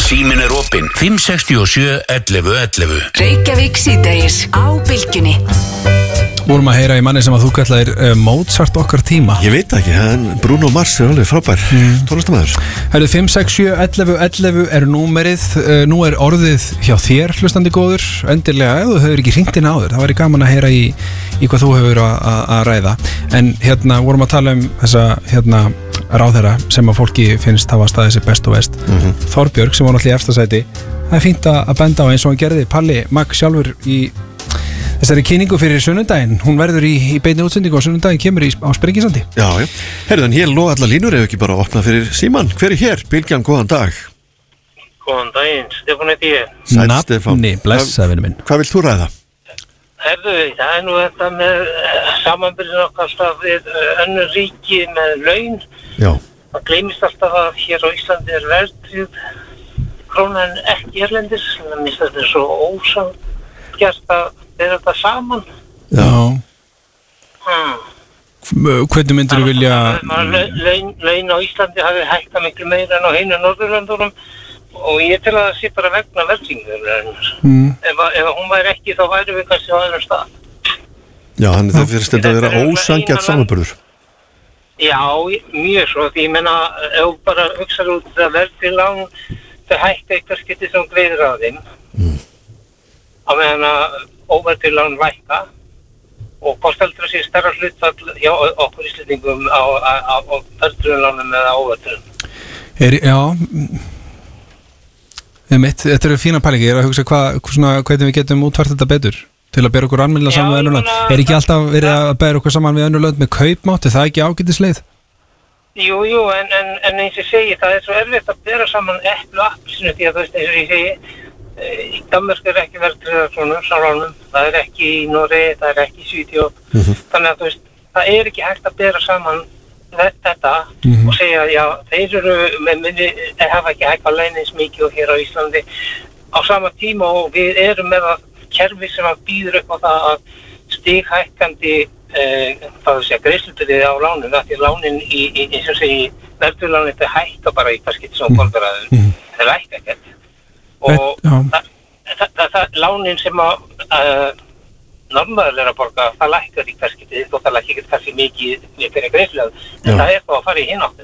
Síminn opinn 567 11 11. Reykjavík síðdegis á Bylgjunni. Vorum að heyra í manni sem að þú kallaðir Mozart okkar tíma. Ég veit ekki, en Bruno Mars alveg frábær tónlistamæður. Herðu 567 11 11 númerið. Nú orðið hjá þér, hlustandi góður. Endilega, ef þú hefur ekki hringt inn áður, það væri gaman að heyra í hvað þú hefur að ræða. En vorum að tala þessa ráðherra sem að fólki finnst hafa staðið sér best og vest. Þorbjörg sem var náttúrulega í efsta sæti. Það fínt að benda á eins og hann gerði Palli Magg sjálfur í þessari kynningu fyrir sunnudaginn. Hún verður í beinni útsendingu og sunnudaginn kemur á Sprengisandi. Já. Herðan, hér loða allar línur ef ekki bara opna fyrir síman. Hver hér? Bylgjan, góðan dag. Góðan daginn, Stefán heiti ég. Sæll, Stefán. Nafni, blessa vinur minn. Hvað vilt þú ræða? Herðu, það nú þetta með samanbyrðin okkar alltaf við önnur ríki með laun. Já. Það gleymist alltaf að hér á Íslandi verðtryggð krónan ekki hérlendis. Það minnst þetta svo ósanngjarnt að bera þetta saman. Já. Hvernig myndir þú vilja... Laun á Íslandi hafi hækkað miklu meira en á hinu Norðurlöndunum og ég til að það sé bara vegna verðtryggingar. Ef hún væri ekki þá væri við kannski á öðrum stað. Já, þannig það fyrir stund að vera ósanngjarnt samanburður. Já, mjög svo. Því ég menna, ef þú bara hugsaður út það verðtryggð lán, það hækka eitthvað skipti sem greiðir á þeim. Á meðan að óverðtryggð lán lækka og hvort heldur að sé stærra hlutfall hjá okkur Íslendingum á verðtryggðum lánum eða óverðtryggðum. Já, þetta eru fína pælingi. Ég er að hugsa hvernig við getum útfært þetta betur til að bera okkur almennilega saman við önnur lönd. Er ekki alltaf verið að bera okkur saman við önnur lönd með kaupmátt? Er það ekki ágætisleið? Jú, en eins og ég segi, það er svo erfitt að bera saman epli og appelsínu því að þú veist, eins og ég segi, í Danmörku er ekki verðtryggðar lánum, það er ekki í Noregi, það er ekki í Svíþjóð. Þannig að þú veist, það er ekki hægt að bera saman þetta og segja, já, þeir eru með minni, hafa ekki hækkað laun eins mikið og hér á Íslandi á sama tíma og við erum með að kerfi sem að býður upp á það að stighækkandi greiðslubyrði á lánum, því lánin eins og segi, verðtryggð þetta hækka bara í kannski svona borgaraðum, það lækka ekkert og það lánin sem að normaður er að borga, það lækkar í hverskiptið og það lækkar ekki kannski mikið fyrir greiðslega, en það er þá að fara í hináttu.